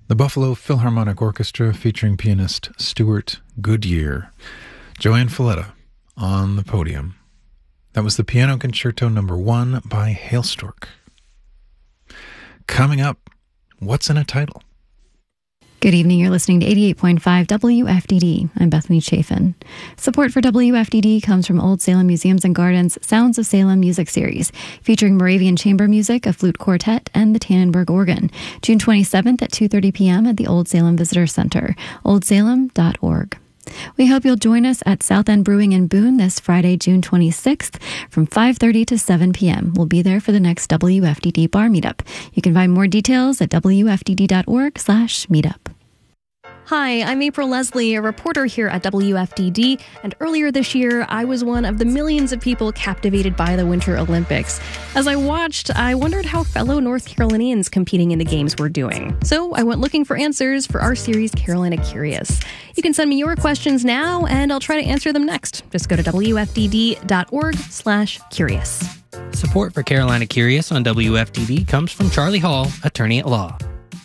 The Buffalo Philharmonic Orchestra featuring pianist Stuart Goodyear. Joanne Falletta on the podium. That was the Piano Concerto No. 1 by Hailstork. Coming up, what's in a title? Good evening. You're listening to 88.5 WFDD. I'm Bethany Chafin. Support for WFDD comes from Old Salem Museums and Gardens Sounds of Salem music series, featuring Moravian chamber music, a flute quartet, and the Tannenberg organ. June 27th at 2:30 p.m. at the Old Salem Visitor Center, oldsalem.org. We hope you'll join us at South End Brewing in Boone this Friday, June 26th from 5:30 to 7 p.m. We'll be there for the next WFDD bar meetup. You can find more details at wfdd.org/meetup. Hi, I'm April Leslie, a reporter here at WFDD, and earlier this year, I was one of the millions of people captivated by the Winter Olympics. As I watched, I wondered how fellow North Carolinians competing in the games were doing. So I went looking for answers for our series, Carolina Curious. You can send me your questions now, and I'll try to answer them next. Just go to wfdd.org/curious. Support for Carolina Curious on WFDD comes from Charlie Hall, attorney at law.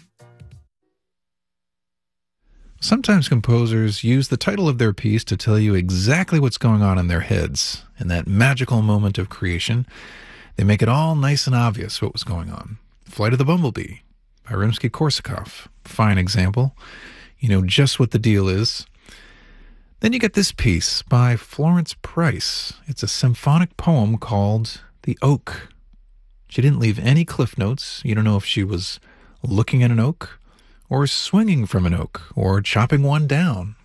Sometimes composers use the title of their piece to tell you exactly what's going on in their heads. In that magical moment of creation, they make it all nice and obvious what was going on. Flight of the Bumblebee by Rimsky-Korsakov. Fine example. You know just what the deal is. Then you get this piece by Florence Price. It's a symphonic poem called The Oak. She didn't leave any cliff notes. You don't know if she was looking at an oak, or swinging from an oak, or chopping one down.